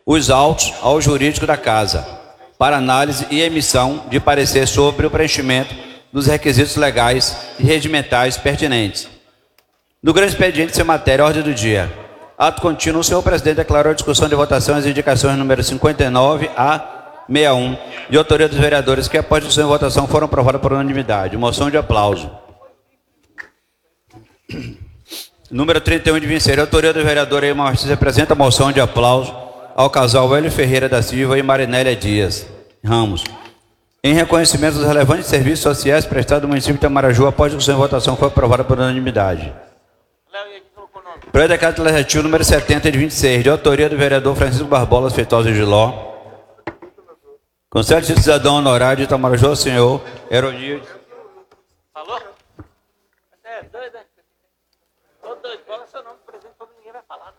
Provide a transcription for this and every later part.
os autos ao jurídico da Casa, para análise e emissão de parecer sobre o preenchimento dos requisitos legais e regimentais pertinentes. No grande expediente sem matéria, ordem do dia. Ato contínuo, o senhor presidente declarou a discussão de votação as indicações número 59 a 61, de autoria dos vereadores, que após discussão e votação foram aprovadas por unanimidade. Moção de aplauso. Número 31 de 26, de autoria do vereador Eimar Martins, apresenta a moção de aplauso ao casal Hélio Ferreira da Silva e Marinélia Dias Ramos, em reconhecimento dos relevantes serviços sociais prestados no município de Itamaraju, após discussão e votação foi aprovada por unanimidade. Projeto de decreto legislativo número 70 de 26, de autoria do vereador Francisco Barbosa Feitosa Giló. Conselho de Cidadão Honorário de Itamaraju, senhor Heronildo. Falou? É, dois, né? Ô, dois, fala seu nome, presente, todo ninguém vai falar,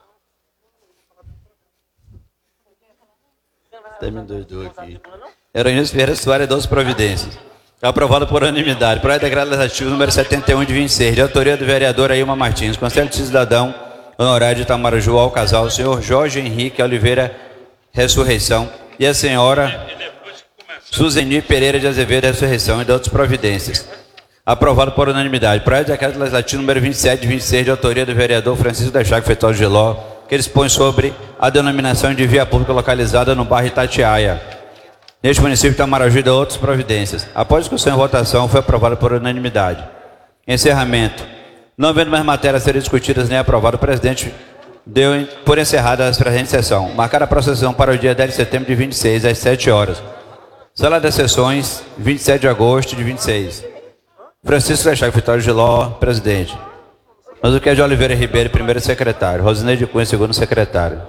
não. Até me doidou aqui. Heronildo Ferreira Soares, 12 providências. Aprovado por unanimidade. Projeto de decreto legislativo número 71 de 26, de autoria do vereador Eimar Martins. Conselho de Cidadão Honorário de Itamaraju, ao casal, o senhor Jorge Henrique Oliveira Ressurreição e a senhora Suzeni Pereira de Azevedo Ressurreição e de outras providências. Aprovado por unanimidade. Projeto de decreto legislativo número 27 de 26, de autoria do vereador Francisco da Chaga Feitosa Giló, que dispõe sobre a denominação de via pública localizada no bairro Itatiaia, neste município de Itamaraju e de outras providências. Após discussão e votação, foi aprovado por unanimidade. Encerramento. Não havendo mais matérias a serem discutidas nem aprovado, o presidente deu por encerrada a presente sessão. Marcada a próxima sessão para o dia 10 de setembro de 26, às 7 horas. Sala das sessões, 27 de agosto de 26. Francisco da Chaga Feitosa Giló, presidente. Mazuquete de Oliveira Ribeiro, primeiro secretário. Rosineide Cunha, segundo secretário.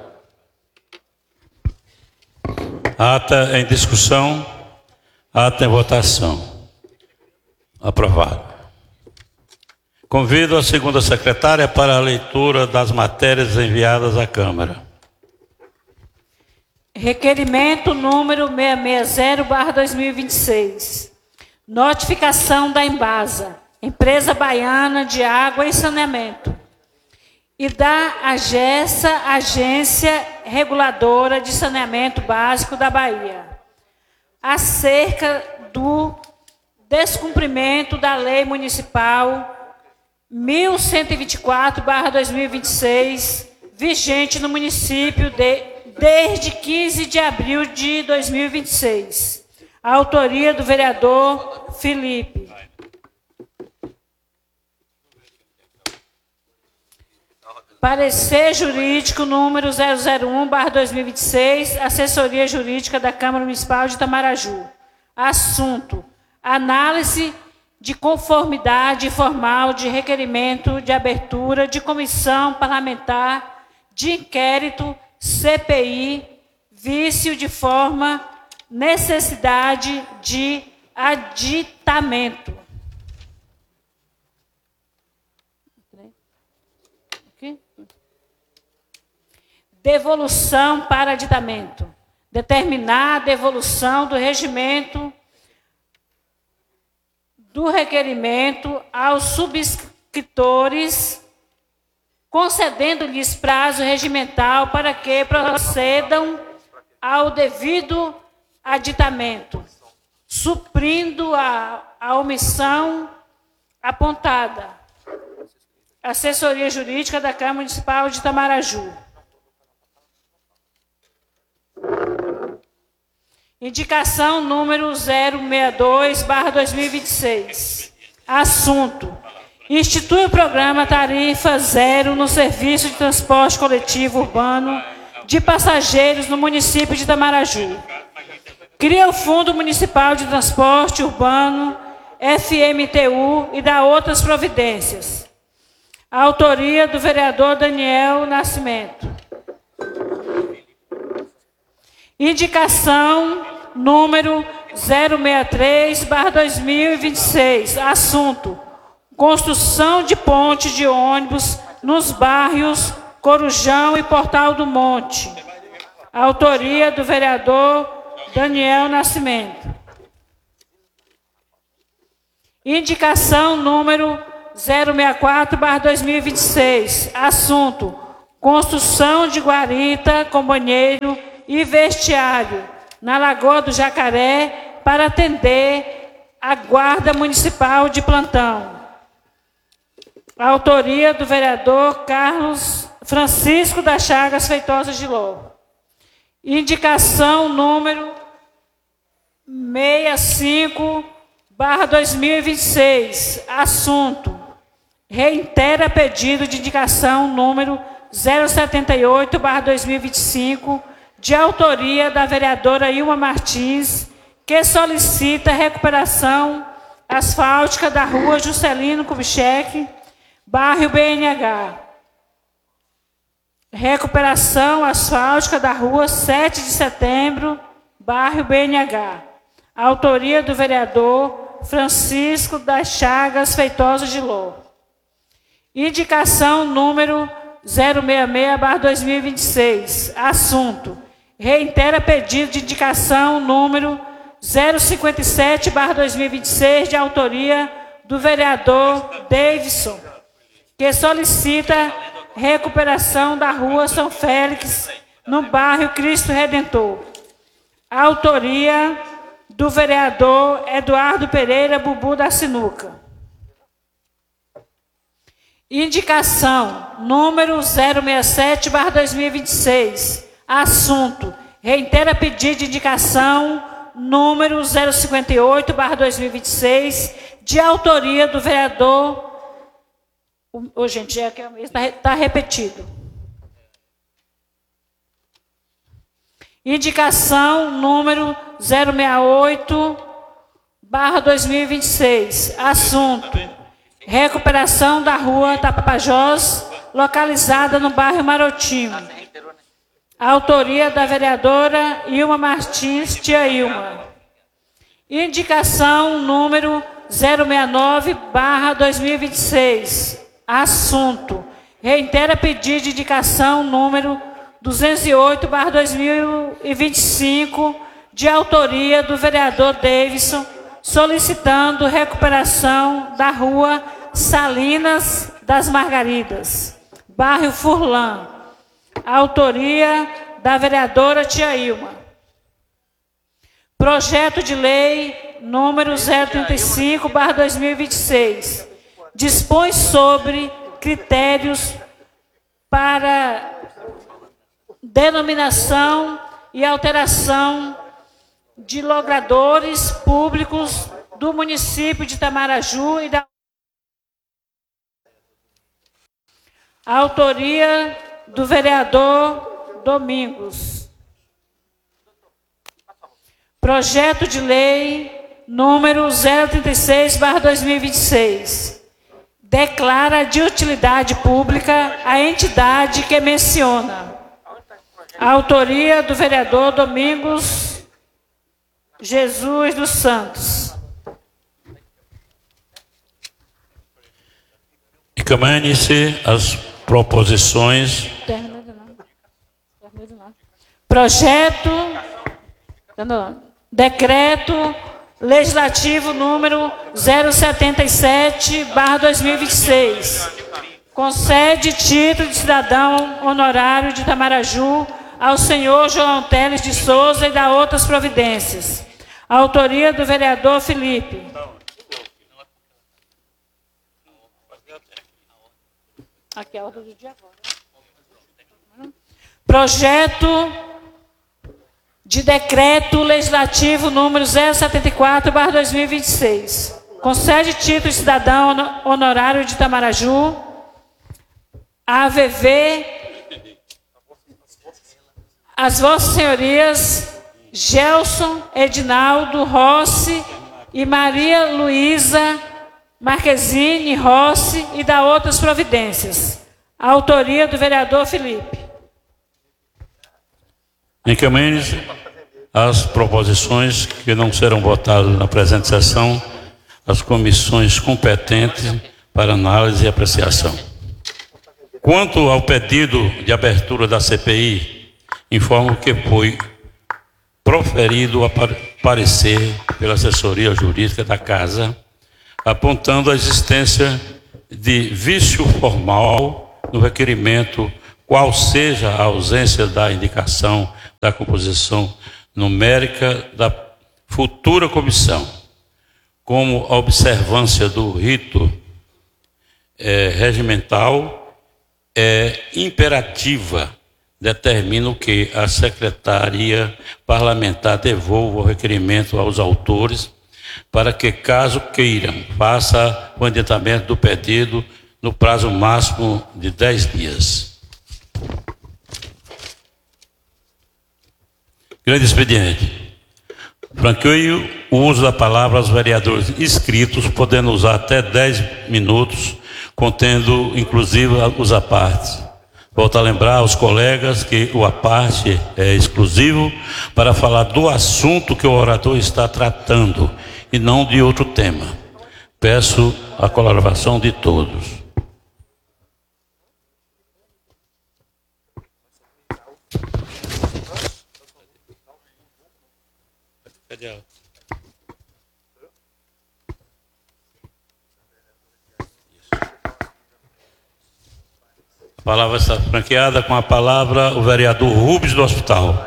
Ata em discussão, ata em votação. Aprovado. Convido a segunda secretária para a leitura das matérias enviadas à Câmara. Requerimento número 660/2026. Notificação da Embasa, Empresa Baiana de Água e Saneamento, e da AGESA, Agência Reguladora de Saneamento Básico da Bahia, acerca do descumprimento da Lei Municipal 1124/2026, vigente no município desde 15 de abril de 2026. A autoria do vereador Felipe. Parecer jurídico número 001/2026, assessoria jurídica da Câmara Municipal de Itamaraju. Assunto: análise de conformidade formal de requerimento de abertura de comissão parlamentar de inquérito CPI, vício de forma, necessidade de aditamento. Devolução para aditamento. Determinar a devolução do regimento do requerimento aos subscritores, concedendo-lhes prazo regimental para que procedam ao devido aditamento, suprindo a omissão apontada. Assessoria Jurídica da Câmara Municipal de Itamaraju. Indicação número 062/2026. Assunto: institui o programa Tarifa Zero no serviço de transporte coletivo urbano de passageiros no município de Itamaraju. Cria o Fundo Municipal de Transporte Urbano, FMTU, e dá outras providências. A autoria do vereador Daniel Nascimento. Indicação número 063/2026. Assunto: construção de ponte de ônibus nos bairros Corujão e Portal do Monte. A autoria do vereador Daniel Nascimento. Indicação número 064/2026. Assunto: construção de guarita com banheiro e vestiário na Lagoa do Jacaré para atender a Guarda Municipal de plantão. Autoria do vereador Carlos Francisco das Chagas Feitosa de Ló. Indicação número 65/2026. Assunto: reitera pedido de indicação número 078/2025, de autoria da vereadora Ilma Martins, que solicita recuperação asfáltica da rua Juscelino Kubitschek, bairro BNH. Recuperação asfáltica da rua 7 de setembro, bairro BNH. Autoria do vereador Francisco das Chagas Feitosa de Ló. Indicação número 066/2026. Assunto: reitera pedido de indicação número 057/2026, de autoria do vereador Davidson, que solicita recuperação da rua São Félix, no bairro Cristo Redentor. Autoria do vereador Eduardo Pereira Bubu da Sinuca. Indicação número 067/2026. Assunto: reitera pedido de indicação número 058/2026, de autoria do vereador... gente, está repetido. Indicação número 068/2026. Assunto: recuperação da rua Tapajós, localizada no bairro Marotinho. Autoria da vereadora Ilma Martins, tia Ilma. Indicação número 069/2026. Assunto: reitera pedido de indicação número 208/2025, de autoria do vereador Davidson, solicitando recuperação da rua Salinas das Margaridas, bairro Furlan. Autoria da vereadora tia Ilma. Projeto de lei número 035/2026. Dispõe sobre critérios para denominação e alteração de logradores públicos do município de Itamaraju e da autoria do vereador Domingos. Projeto de lei número 036/2026. Declara de utilidade pública a entidade que menciona. Autoria do vereador Domingos Jesus dos Santos. Encaminhe-se as proposições. Projeto, decreto legislativo número 077/2026. Concede título de cidadão honorário de Itamaraju ao senhor João Teles de Souza e dá outras providências. Autoria do vereador Felipe. Aqui é a ordem do dia agora. Projeto de decreto legislativo número 074/2026. Concede título de cidadão honorário de Itamaraju, AVV, as vossas senhorias Gelson, Edinaldo Rossi e Maria Luísa Marquezine Rossi e dá outras providências. Autoria do vereador Felipe. Encaminhe-se as proposições que não serão votadas na presente sessão às comissões competentes para análise e apreciação. Quanto ao pedido de abertura da CPI, informo que foi proferido a parecer pela assessoria jurídica da Casa, apontando a existência de vício formal no requerimento, qual seja a ausência da indicação da composição numérica da futura comissão, como a observância do rito regimental é imperativa, determina que a Secretaria Parlamentar devolva o requerimento aos autores para que, caso queiram, faça o adiantamento do pedido no prazo máximo de 10 dias. Grande expediente. Franqueio o uso da palavra aos vereadores inscritos, podendo usar até 10 minutos, contendo inclusive os apartes. Volto a lembrar aos colegas que o aparte é exclusivo para falar do assunto que o orador está tratando e não de outro tema. Peço a colaboração de todos. A palavra está franqueada com a palavra o vereador Rubens do Hospital.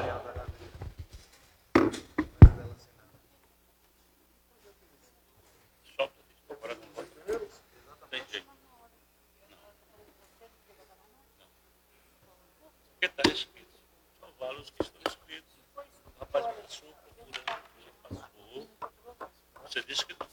Você disse que não.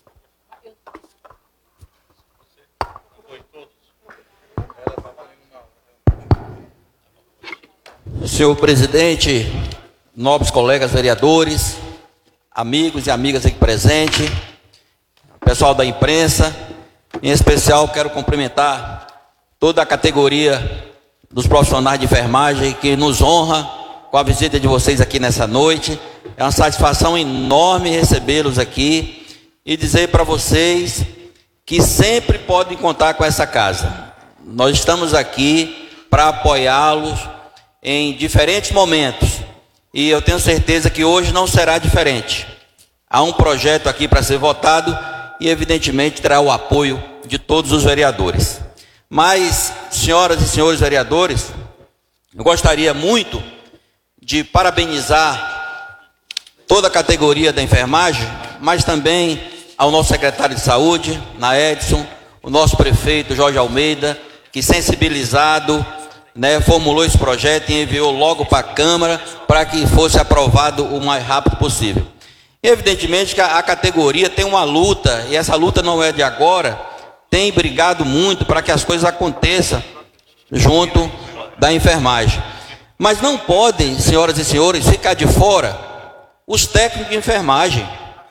Senhor presidente, nobres colegas vereadores, amigos e amigas aqui presentes, pessoal da imprensa, em especial quero cumprimentar toda a categoria dos profissionais de enfermagem que nos honra com a visita de vocês aqui nessa noite. É uma satisfação enorme recebê-los aqui e dizer para vocês que sempre podem contar com essa casa. Nós estamos aqui para apoiá-los em diferentes momentos e eu tenho certeza que hoje não será diferente. Há um projeto aqui para ser votado e evidentemente terá o apoio de todos os vereadores. Mas, senhoras e senhores vereadores, eu gostaria muito de parabenizar toda a categoria da enfermagem, mas também ao nosso secretário de saúde, na Edson, o nosso prefeito Jorge Almeida, que sensibilizado, formulou esse projeto e enviou logo para a Câmara para que fosse aprovado o mais rápido possível. E evidentemente que a categoria tem uma luta, e essa luta não é de agora, tem brigado muito para que as coisas aconteçam junto da enfermagem. Mas não podem, senhoras e senhores, ficar de fora os técnicos de enfermagem.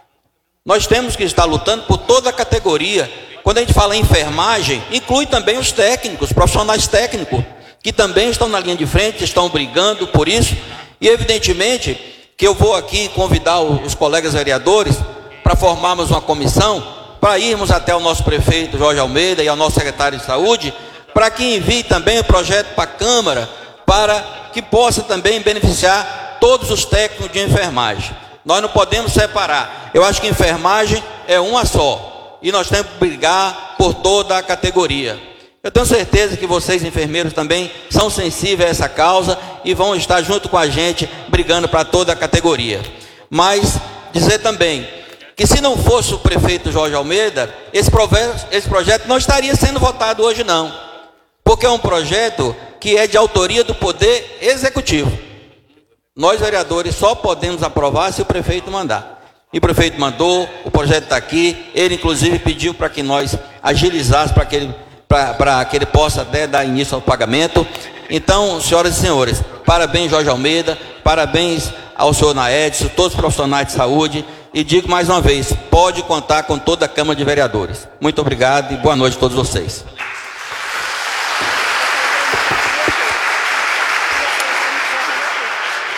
Nós temos que estar lutando por toda a categoria. Quando a gente fala em enfermagem, inclui também os técnicos, profissionais técnicos, que também estão na linha de frente, estão brigando por isso. E evidentemente que eu vou aqui convidar os colegas vereadores para formarmos uma comissão, para irmos até o nosso prefeito Jorge Almeida e ao nosso secretário de saúde, para que envie também o projeto para a Câmara, para que possa também beneficiar todos os técnicos de enfermagem. Nós não podemos separar. Eu acho que enfermagem é uma só, e nós temos que brigar por toda a categoria. Eu tenho certeza que vocês, enfermeiros, também são sensíveis a essa causa e vão estar junto com a gente, brigando para toda a categoria. Mas dizer também que se não fosse o prefeito Jorge Almeida, esse projeto não estaria sendo votado hoje não, porque é um projeto que é de autoria do Poder Executivo. Nós, vereadores, só podemos aprovar se o prefeito mandar. E o prefeito mandou, o projeto está aqui, ele inclusive pediu para que nós agilizássemos para que ele possa até dar início ao pagamento. Então, senhoras e senhores, parabéns Jorge Almeida, parabéns ao senhor Naedson, todos os profissionais de saúde, e digo mais uma vez, pode contar com toda a Câmara de Vereadores. Muito obrigado e boa noite a todos vocês.